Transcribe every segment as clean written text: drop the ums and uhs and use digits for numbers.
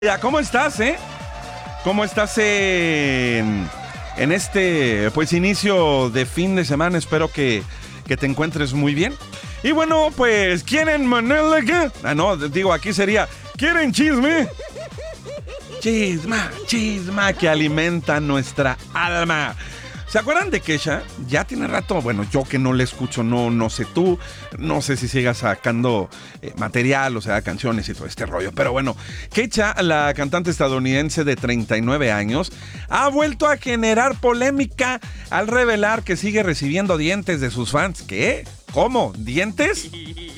Ya, ¿cómo estás, ¿Cómo estás en este, pues, inicio de fin de semana? Espero que te encuentres muy bien. Y bueno, pues, ¿quieren manela? No, digo, aquí sería, ¿quieren chisme? Chisma que alimenta nuestra alma. ¿Se acuerdan de Kesha? Ya tiene rato, bueno, yo que no le escucho, no sé tú, no sé si sigas sacando material, o sea, canciones y todo este rollo. Pero bueno, Kesha, la cantante estadounidense de 39 años, ha vuelto a generar polémica al revelar que sigue recibiendo dientes de sus fans. ¿Qué? ¿Cómo? ¿Dientes?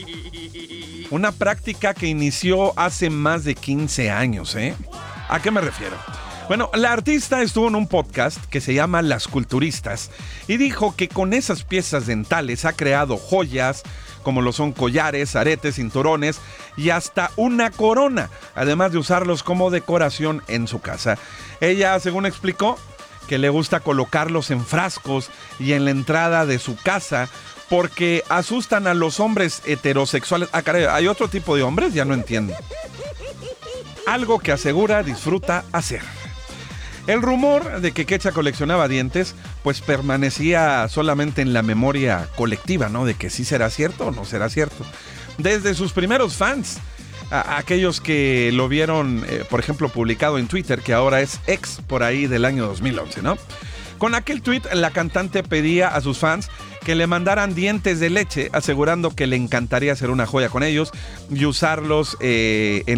Una práctica que inició hace más de 15 años, ¿A qué me refiero? Bueno, la artista estuvo en un podcast que se llama Las Culturistas y dijo que con esas piezas dentales ha creado joyas como lo son collares, aretes, cinturones y hasta una corona, además de usarlos como decoración en su casa. Ella, según explicó, que le gusta colocarlos en frascos y en la entrada de su casa porque asustan a los hombres heterosexuales. Ah, caray, ¿hay otro tipo de hombres? Ya no entiendo. Algo que asegura disfruta hacer. El rumor de que Kesha coleccionaba dientes, pues permanecía solamente en la memoria colectiva, ¿no? De que sí será cierto o no será cierto. Desde sus primeros fans, aquellos que lo vieron, por ejemplo, publicado en Twitter, que ahora es X, por ahí del año 2011, ¿no? Con aquel tweet, la cantante pedía a sus fans que le mandaran dientes de leche, asegurando que le encantaría hacer una joya con ellos y usarlos en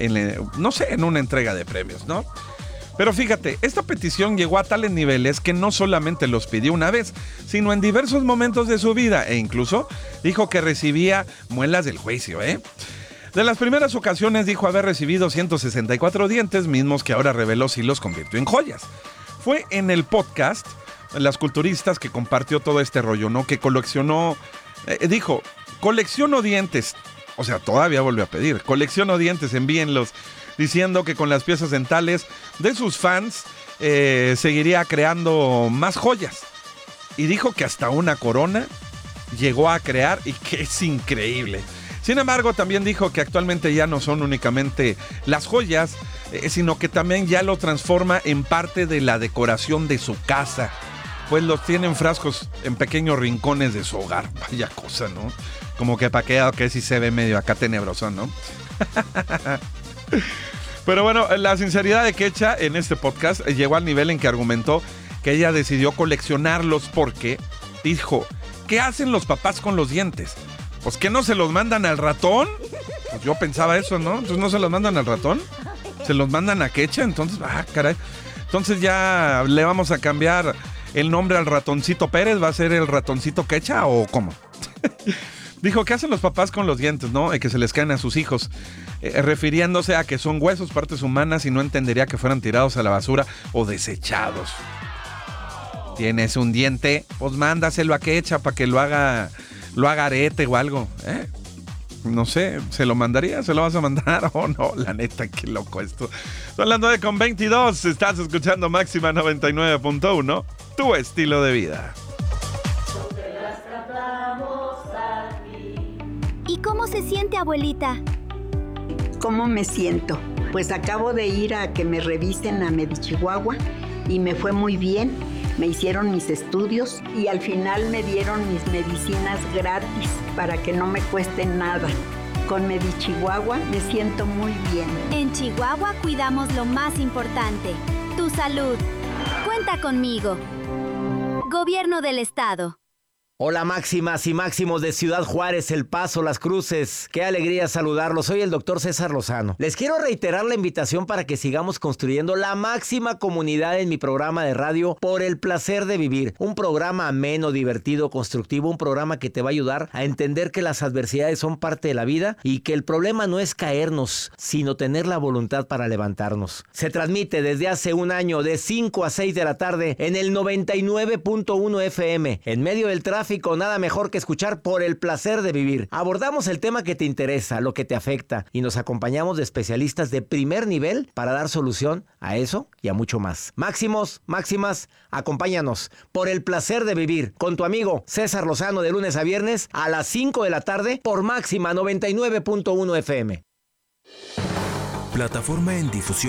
una entrega de premios, ¿no? Pero fíjate, esta petición llegó a tales niveles que no solamente los pidió una vez, sino en diversos momentos de su vida, e incluso dijo que recibía muelas del juicio, De las primeras ocasiones dijo haber recibido 164 dientes, mismos que ahora reveló si los convirtió en joyas. Fue en el podcast Las Culturistas que compartió todo este rollo, ¿no? Que coleccionó, dijo, colecciono dientes, o sea, todavía volvió a pedir, colecciono dientes, envíenlos, diciendo que con las piezas dentales de sus fans seguiría creando más joyas. Y dijo que hasta una corona llegó a crear y que es increíble. Sin embargo, también dijo que actualmente ya no son únicamente las joyas, sino que también ya lo transforma en parte de la decoración de su casa. Pues los tiene en frascos en pequeños rincones de su hogar. Vaya cosa, ¿no? Como que paqueado que sí se ve medio acá tenebroso, ¿no? Pero bueno, la sinceridad de Kesha en este podcast llegó al nivel en que argumentó que ella decidió coleccionarlos porque dijo, ¿qué hacen los papás con los dientes? Pues ¿que no se los mandan al ratón? Pues yo pensaba eso, ¿no? Entonces no se los mandan al ratón, se los mandan a Kesha, entonces, caray. Entonces ya le vamos a cambiar el nombre al ratoncito Pérez, ¿va a ser el ratoncito Kesha o cómo? Dijo, ¿qué hacen los papás con los dientes, no? Que se les caen a sus hijos, refiriéndose a que son huesos, partes humanas, y no entendería que fueran tirados a la basura o desechados. ¿Tienes un diente? Pues mándaselo a Kesha para que lo haga arete o algo, No sé, ¿se lo mandaría? ¿Se lo vas a mandar o no? La neta, qué loco esto. Son las 9:22, estás escuchando Máxima 99.1, tu estilo de vida. ¿Y cómo se siente, abuelita? ¿Cómo me siento? Pues acabo de ir a que me revisen a Medichihuahua y me fue muy bien. Me hicieron mis estudios y al final me dieron mis medicinas gratis para que no me cuesten nada. Con Medichihuahua me siento muy bien. En Chihuahua cuidamos lo más importante, tu salud. Cuenta conmigo. Gobierno del Estado. Hola máximas y máximos de Ciudad Juárez, El Paso, Las Cruces. Qué alegría saludarlos. Soy el doctor César Lozano. Les quiero reiterar la invitación para que sigamos construyendo la máxima comunidad en mi programa de radio Por el Placer de Vivir. Un programa ameno, divertido, constructivo. Un programa que te va a ayudar a entender que las adversidades son parte de la vida y que el problema no es caernos, sino tener la voluntad para levantarnos. Se transmite desde hace un año de 5 a 6 de la tarde en el 99.1 FM. En medio del tráfico, nada mejor que escuchar Por el Placer de Vivir. Abordamos el tema que te interesa, lo que te afecta, y nos acompañamos de especialistas de primer nivel para dar solución a eso y a mucho más. Máximos, máximas, acompáñanos Por el Placer de Vivir con tu amigo César Lozano de lunes a viernes a las 5 de la tarde por Máxima 99.1 FM. plataforma en difusión